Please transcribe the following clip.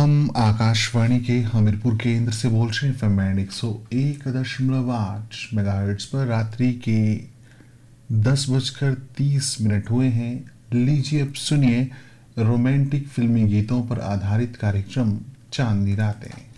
हम आकाशवाणी के हमीरपुर केंद्र से बोल रहे हैं एफएम बैंड 101.8 मेगाहर्ट्ज पर। रात्रि के 10:30 हुए हैं। लीजिए अब सुनिए रोमांटिक फिल्मी गीतों पर आधारित कार्यक्रम चांदनी रातें।